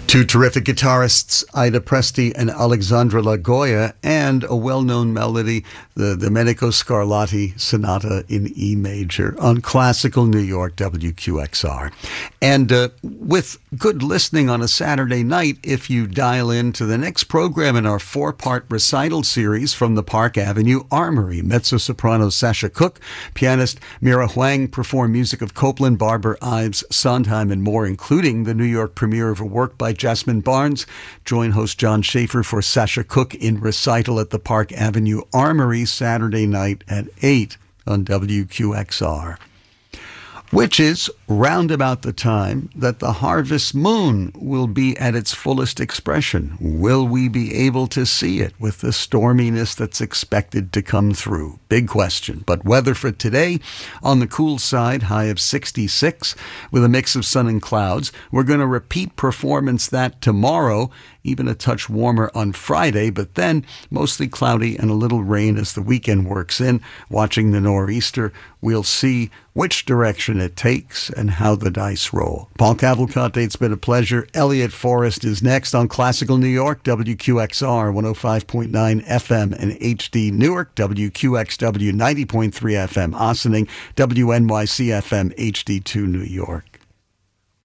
Two terrific guitarists, Ida Presti and Alexandra Lagoya, and a well-known melody, the Domenico Scarlatti Sonata in E major on Classical New York WQXR. And with good listening on a Saturday night, if you dial into the next program in our four-part recital series from the Park Avenue Armory, mezzo-soprano Sasha Cook, pianist Mira Huang perform music of Copland, Barber, Ives, Sondheim, and more, including the New York premiere of a work by Jasmine Barnes. Join host John Schaefer for Sasha Cook in recital at the Park Avenue Armory Saturday night at 8 on WQXR, which is round about the time that the harvest moon will be at its fullest expression. Will we be able to see it with the storminess that's expected to come through? Big question. But weather for today, on the cool side, high of 66 with a mix of sun and clouds. We're going to repeat performance that tomorrow, even a touch warmer on Friday, but then mostly cloudy and a little rain as the weekend works in. Watching the nor'easter, we'll see which direction it takes and how the dice roll. Paul Cavalcante, it's been a pleasure. Elliot Forrest is next on Classical New York, WQXR 105.9 FM and HD Newark, WQXW 90.3 FM Ossining, WNYC FM HD2 New York.